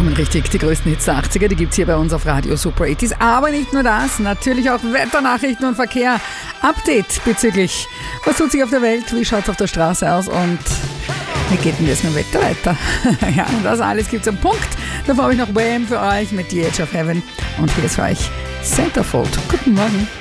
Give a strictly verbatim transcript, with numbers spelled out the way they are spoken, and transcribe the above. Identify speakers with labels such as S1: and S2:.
S1: Vollkommen richtig, die größten Hits der achtziger, die gibt es hier bei uns auf Radio Super achtziger. Aber nicht nur das, natürlich auch Wetternachrichten und Verkehr. Update bezüglich, was tut sich auf der Welt, wie schaut es auf der Straße aus und wie geht denn das mit dem Wetter weiter? Ja, das alles gibt es am Punkt. Davor habe ich noch Wham für euch mit The Edge of Heaven und hier ist für euch Centerfold. Guten Morgen.